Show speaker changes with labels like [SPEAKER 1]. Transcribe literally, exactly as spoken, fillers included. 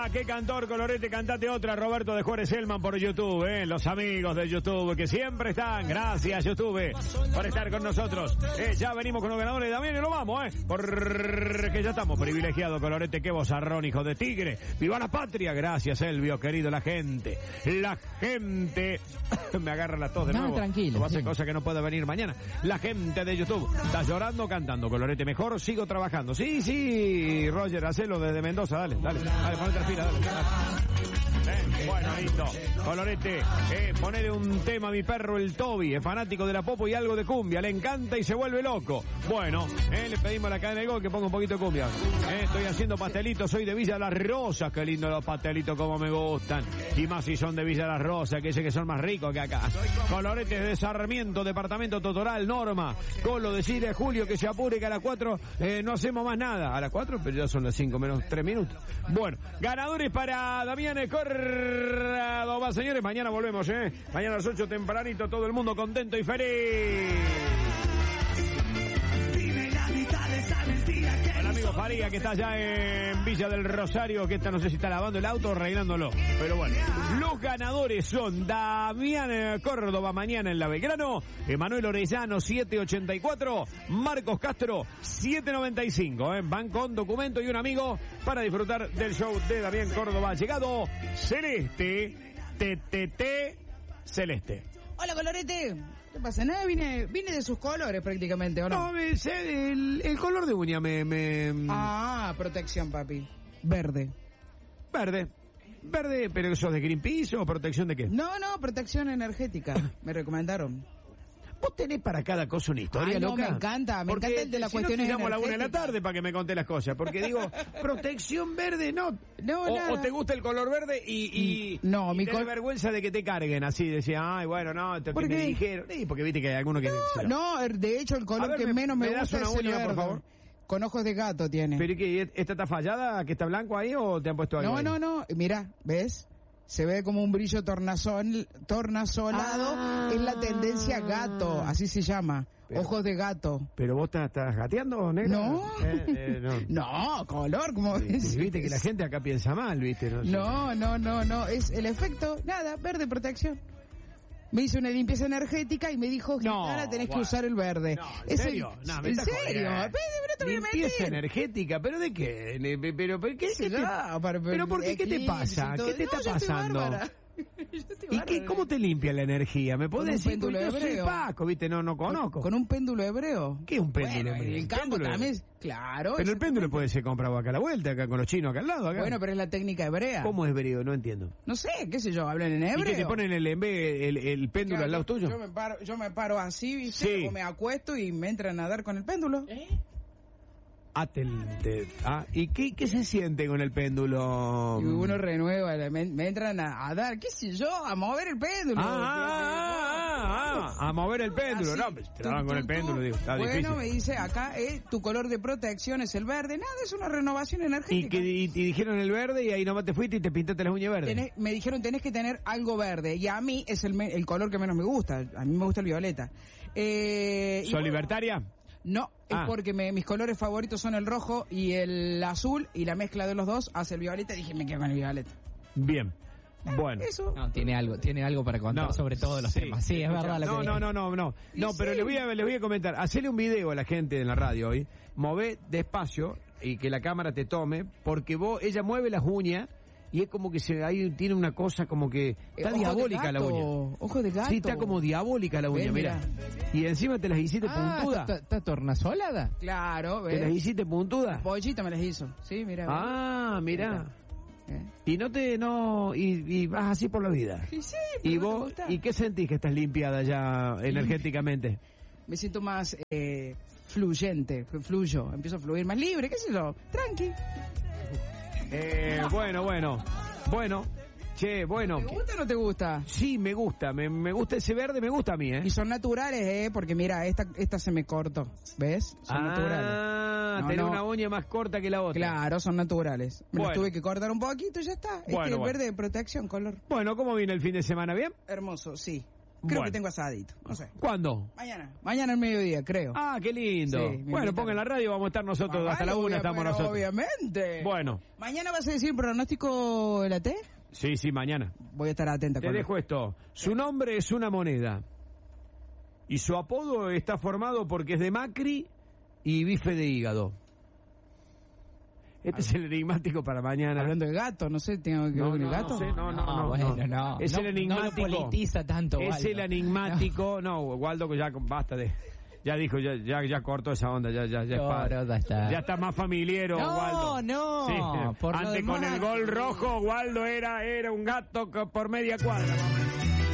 [SPEAKER 1] qué cantor, Colorete, cantate otra, Roberto de Juárez Elman por YouTube, eh, los amigos de YouTube que siempre están, gracias YouTube por estar con nosotros, eh, ya venimos con los ganadores también y lo vamos, eh, porque ya estamos privilegiados, Colorete, qué vozarrón, hijo de tigre, viva la patria, gracias Elvio, querido, la gente, la gente, me agarra la tos de
[SPEAKER 2] no,
[SPEAKER 1] nuevo,
[SPEAKER 2] tranquilo,
[SPEAKER 1] va a ser
[SPEAKER 2] sí.
[SPEAKER 1] cosa que no puede venir mañana, la gente de YouTube, está llorando, cantando, Colorete, mejor sigo trabajando, sí, sí, Roger, hacelo desde Mendoza, dale, dale, dale, ponete la fila, dale, dale. Eh, bueno, listo. Colorete, eh, ponele un tema a mi perro el Toby, es fanático de la popo y algo de cumbia, le encanta y se vuelve loco. Bueno, eh, le pedimos a la cadena del gol que ponga un poquito de cumbia. Eh, estoy haciendo pastelitos, soy de Villa Las Rosas, qué lindo los pastelitos como me gustan. Y más si son de Villa Las Rosas, que dice que son más ricos que acá. Colorete de Sarmiento, departamento Totoral, Norma. Colo, decirle a Julio que se apure que a las cuatro eh, no hacemos más nada. A las cuatro, pero ya son las cinco menos tres minutos. Bueno, ganadores para Damián Córdoba, señores, mañana volvemos, ¿eh? Mañana a las ocho tempranito, todo el mundo contento y feliz. El amigo Faría, que está allá en Villa del Rosario, que está, no sé si está lavando el auto o arreglándolo, pero bueno. Los ganadores son Damián Córdoba mañana en La Belgrano, Emanuel Orellano siete ochenta y cuatro, Marcos Castro siete noventa y cinco, ¿eh? Van con documento y un amigo para disfrutar del show de Damián Córdoba. Ha llegado Celeste, T T T Celeste.
[SPEAKER 3] Hola, Colorete. ¿Qué pasa? Nada, vine, vine de sus colores prácticamente, ¿o no?
[SPEAKER 1] No, me, sé, el, el color de uña me, me...
[SPEAKER 3] Ah, protección, papi. Verde.
[SPEAKER 1] Verde. Verde, pero ¿sos de Greenpeace o protección de qué?
[SPEAKER 3] No, no, protección energética. Me recomendaron.
[SPEAKER 1] ¿Vos tenés para cada cosa una historia,
[SPEAKER 3] Ay, no,
[SPEAKER 1] loca?
[SPEAKER 3] me encanta, me
[SPEAKER 1] porque
[SPEAKER 3] encanta el de las
[SPEAKER 1] si
[SPEAKER 3] cuestiones
[SPEAKER 1] no te llamo a la una de la
[SPEAKER 3] energéticas.
[SPEAKER 1] tarde para que me conté las cosas, porque digo, protección verde, no.
[SPEAKER 3] No,
[SPEAKER 1] o,
[SPEAKER 3] nada.
[SPEAKER 1] o te gusta el color verde y, y,
[SPEAKER 3] no,
[SPEAKER 1] y
[SPEAKER 3] mi
[SPEAKER 1] tenés
[SPEAKER 3] col-
[SPEAKER 1] vergüenza de que te carguen así, decía, ay, bueno, no, esto
[SPEAKER 3] ¿Por
[SPEAKER 1] que me
[SPEAKER 3] qué?
[SPEAKER 1] dijeron. Sí, porque viste que hay algunos que...
[SPEAKER 3] No, no, de hecho el color
[SPEAKER 1] A ver,
[SPEAKER 3] que
[SPEAKER 1] me-
[SPEAKER 3] menos me,
[SPEAKER 1] ¿me das
[SPEAKER 3] gusta
[SPEAKER 1] una
[SPEAKER 3] es el
[SPEAKER 1] uña, por
[SPEAKER 3] verde.
[SPEAKER 1] favor?
[SPEAKER 3] Con ojos de gato tiene.
[SPEAKER 1] ¿Pero y qué? ¿Esta está fallada? ¿Que está blanco ahí o te han puesto algo
[SPEAKER 3] No,
[SPEAKER 1] ahí?
[SPEAKER 3] no, no, mira, ¿ves? Se ve como un brillo tornasol, tornasolado,
[SPEAKER 1] Ah.
[SPEAKER 3] es la tendencia gato, así se llama,
[SPEAKER 1] Pero-
[SPEAKER 3] ojos de gato.
[SPEAKER 1] ¿Pero vos estás, estás gateando, negra?
[SPEAKER 3] No,
[SPEAKER 1] Eh, eh, no.
[SPEAKER 3] no, color, como
[SPEAKER 1] Sí,
[SPEAKER 3] ves.
[SPEAKER 1] viste que la gente acá piensa mal, viste. No, sé.
[SPEAKER 3] No, no, no, no, es el efecto, nada, verde protección. Me hice una limpieza energética y me dijo,
[SPEAKER 1] No,
[SPEAKER 3] Gitana, tenés
[SPEAKER 1] bueno.
[SPEAKER 3] que usar el verde.
[SPEAKER 1] No, ¿en
[SPEAKER 3] Es
[SPEAKER 1] serio?
[SPEAKER 3] el-
[SPEAKER 1] No, me
[SPEAKER 3] ¿En
[SPEAKER 1] estás
[SPEAKER 3] serio?
[SPEAKER 1] jodiendo.
[SPEAKER 3] Pero, pero te voy a
[SPEAKER 1] Limpieza
[SPEAKER 3] mentir.
[SPEAKER 1] energética, ¿pero de qué? Ne- Pero, pero, ¿qué,
[SPEAKER 3] ¿Qué sé
[SPEAKER 1] qué te,
[SPEAKER 3] yo? Para-
[SPEAKER 1] pero ¿por qué? ¿Qué te
[SPEAKER 3] eclipse
[SPEAKER 1] pasa?
[SPEAKER 3] y todo.
[SPEAKER 1] ¿Qué te
[SPEAKER 3] No,
[SPEAKER 1] está
[SPEAKER 3] yo estoy
[SPEAKER 1] pasando?
[SPEAKER 3] bárbara. Yo estoy
[SPEAKER 1] ¿Y qué,
[SPEAKER 3] bárbara.
[SPEAKER 1] cómo te limpia la energía? ¿Me
[SPEAKER 3] Con
[SPEAKER 1] podés
[SPEAKER 3] un
[SPEAKER 1] decir?
[SPEAKER 3] péndulo
[SPEAKER 1] Porque yo soy
[SPEAKER 3] hebreo.
[SPEAKER 1] Paco, viste, no, no conozco.
[SPEAKER 3] Con, con un péndulo hebreo.
[SPEAKER 1] ¿Qué es un péndulo
[SPEAKER 3] Bueno,
[SPEAKER 1] hebreo?
[SPEAKER 3] en el campo
[SPEAKER 1] Péndulo
[SPEAKER 3] también,
[SPEAKER 1] hebreo.
[SPEAKER 3] claro.
[SPEAKER 1] Pero el péndulo puede ser comprado acá a la vuelta, acá con los chinos acá al lado. Acá.
[SPEAKER 3] Bueno, pero es la técnica hebrea.
[SPEAKER 1] ¿Cómo es hebreo? No entiendo.
[SPEAKER 3] No sé, qué sé yo, hablan en hebreo.
[SPEAKER 1] ¿Y que te ponen el, en vez el, el péndulo
[SPEAKER 3] Claro,
[SPEAKER 1] al lado
[SPEAKER 3] yo-
[SPEAKER 1] tuyo?
[SPEAKER 3] Yo me paro, yo me paro así, ¿viste?
[SPEAKER 1] Sí.
[SPEAKER 3] Luego me acuesto y me entran a dar con el péndulo.
[SPEAKER 1] Ah, te- te- ah, ¿y qué, qué se siente con el péndulo?
[SPEAKER 3] Y uno renueva, me, me entran a, a dar, qué sé yo, a mover el péndulo.
[SPEAKER 1] Ah, ah, ah, ah, a mover el péndulo.
[SPEAKER 3] Así,
[SPEAKER 1] No, pues, te
[SPEAKER 3] tum,
[SPEAKER 1] daban con el
[SPEAKER 3] tum,
[SPEAKER 1] péndulo,
[SPEAKER 3] tum.
[SPEAKER 1] digo, está
[SPEAKER 3] Bueno,
[SPEAKER 1] difícil.
[SPEAKER 3] me dice acá, eh, tu color de protección es el verde. Nada, es una renovación
[SPEAKER 1] Y,
[SPEAKER 3] energética.
[SPEAKER 1] que, y, y dijeron el verde y ahí nomás te fuiste y te pintaste las uñas verdes.
[SPEAKER 3] Tenés- me dijeron tenés que tener algo verde y a mí es el, me- el color que menos me gusta, a mí me gusta el violeta. Eh, y
[SPEAKER 1] ¿Sos
[SPEAKER 3] bueno,
[SPEAKER 1] libertaria?
[SPEAKER 3] No, es
[SPEAKER 1] Ah.
[SPEAKER 3] porque me- mis colores favoritos son el rojo y el azul y la mezcla de los dos hace el violeta y dije me quedo con el violeta.
[SPEAKER 1] Bien. Bueno.
[SPEAKER 3] Eso.
[SPEAKER 2] No, tiene algo, tiene algo para contar
[SPEAKER 1] No,
[SPEAKER 2] sobre todos los
[SPEAKER 1] sí,
[SPEAKER 2] temas. Sí, es
[SPEAKER 1] escucha,
[SPEAKER 2] verdad lo
[SPEAKER 1] no,
[SPEAKER 2] que
[SPEAKER 1] no,
[SPEAKER 2] dice.
[SPEAKER 1] no, no, no. No,
[SPEAKER 3] Y
[SPEAKER 1] pero
[SPEAKER 3] sí.
[SPEAKER 1] les voy a les voy a comentar. Hacele un video a la gente en la radio hoy. Mové despacio y que la cámara te tome porque vos ella mueve las uñas y es como que se ahí tiene una cosa como que está
[SPEAKER 3] Eh, ojo de
[SPEAKER 1] diabólica la
[SPEAKER 3] gato,
[SPEAKER 1] uña.
[SPEAKER 3] Ojo de gato.
[SPEAKER 1] Sí, está como diabólica la uña,
[SPEAKER 3] Ven,
[SPEAKER 1] mira.
[SPEAKER 3] mira.
[SPEAKER 1] Y encima te las hiciste
[SPEAKER 2] Ah,
[SPEAKER 1] puntuda.
[SPEAKER 2] ¿está, está tornasolada?
[SPEAKER 3] Claro,
[SPEAKER 1] ¿Te las
[SPEAKER 3] ¿ves?
[SPEAKER 1] hiciste puntuda?
[SPEAKER 3] Pollito me las hizo. Sí, mira.
[SPEAKER 1] Ah, mira.
[SPEAKER 3] ¿Eh?
[SPEAKER 1] Y no te no y, y vas así por la vida.
[SPEAKER 3] Y sí,
[SPEAKER 1] ¿Y
[SPEAKER 3] pero ¿no te
[SPEAKER 1] vos
[SPEAKER 3] gusta?
[SPEAKER 1] y qué sentís que estás limpiada ya energéticamente?
[SPEAKER 3] Me siento más eh, fluyente, fluyo, empiezo a fluir más libre, qué sé yo, tranqui.
[SPEAKER 1] Eh, bueno, bueno. Bueno. Che, bueno.
[SPEAKER 3] ¿Te gusta o no te gusta?
[SPEAKER 1] Sí, me gusta. Me, me gusta ese verde, me gusta a mí, ¿eh?
[SPEAKER 3] Y son naturales, ¿eh? Porque mira, esta esta se me cortó, ¿ves? Son naturales.
[SPEAKER 1] Ah,
[SPEAKER 3] No,
[SPEAKER 1] tenés
[SPEAKER 3] no.
[SPEAKER 1] una uña más corta que la otra.
[SPEAKER 3] Claro, son naturales. Me
[SPEAKER 1] Bueno.
[SPEAKER 3] los tuve que cortar un poquito y ya está.
[SPEAKER 1] Bueno,
[SPEAKER 3] este
[SPEAKER 1] bueno.
[SPEAKER 3] verde de protección, color.
[SPEAKER 1] Bueno, ¿cómo viene el fin de semana? ¿Bien?
[SPEAKER 3] Hermoso, sí. Creo
[SPEAKER 1] Bueno.
[SPEAKER 3] que tengo asadito, no sé.
[SPEAKER 1] ¿Cuándo?
[SPEAKER 3] Mañana, mañana al mediodía, creo.
[SPEAKER 1] Ah, qué lindo.
[SPEAKER 3] Sí, me
[SPEAKER 1] bueno,
[SPEAKER 3] invitan.
[SPEAKER 1] pongan la radio, vamos a estar nosotros
[SPEAKER 3] Ah,
[SPEAKER 1] hasta la
[SPEAKER 3] vale,
[SPEAKER 1] una,
[SPEAKER 3] obvia-
[SPEAKER 1] estamos
[SPEAKER 3] pero
[SPEAKER 1] nosotros.
[SPEAKER 3] Obviamente.
[SPEAKER 1] Bueno,
[SPEAKER 3] ¿Mañana vas a decir pronóstico de la T?
[SPEAKER 1] sí, sí, mañana.
[SPEAKER 3] Voy a estar atenta
[SPEAKER 1] Te
[SPEAKER 3] con
[SPEAKER 1] dejo esto. Su nombre es una moneda. Y su apodo está formado porque es de Macri y bife de hígado. Este es el enigmático para mañana.
[SPEAKER 3] Hablando de gato, no sé, ¿tengo que ver
[SPEAKER 1] No,
[SPEAKER 3] con el
[SPEAKER 1] no,
[SPEAKER 3] gato?
[SPEAKER 1] no sé, no, no, no,
[SPEAKER 2] bueno,
[SPEAKER 1] no.
[SPEAKER 2] no.
[SPEAKER 1] Es
[SPEAKER 2] No-
[SPEAKER 1] el enigmático.
[SPEAKER 2] no lo politiza tanto,
[SPEAKER 1] Es
[SPEAKER 2] Waldo.
[SPEAKER 1] el enigmático. No, Waldo, que ya basta de. Ya dijo, ya, ya, ya cortó esa onda, ya, ya, ya, es
[SPEAKER 2] No,
[SPEAKER 1] padre.
[SPEAKER 2] no, ya está.
[SPEAKER 1] Ya está más familiero,
[SPEAKER 2] No,
[SPEAKER 1] Waldo.
[SPEAKER 2] no,
[SPEAKER 1] Sí.
[SPEAKER 2] por lo
[SPEAKER 1] Antes con
[SPEAKER 2] demás.
[SPEAKER 1] el gol rojo, Waldo era, era un gato co- por media cuadra.